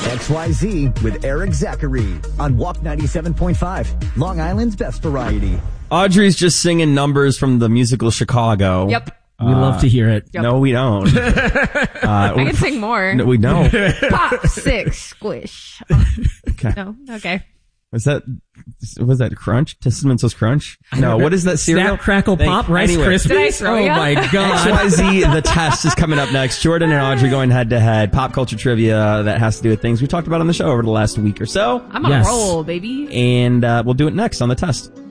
XYZ with Eric Zachary on Walk 97.5, Long Island's best variety. Audrey's just singing numbers from the musical Chicago. Yep. We love to hear it. Yep. No, we don't. I can sing more. No, we don't. Pop, six, squish. Okay. No, okay. Was that Crunch? Testamentos Crunch? No, what is that cereal? Snap, Crackle, Pop, Rice Anyway. Did I Krispies? throw Oh ya? my God. XYZ, the test is coming up next. Jordan and Audrey going head to head. Pop culture trivia that has to do with things we talked about on the show over the last week or so. I'm on a roll, baby. And we'll do it next on the test.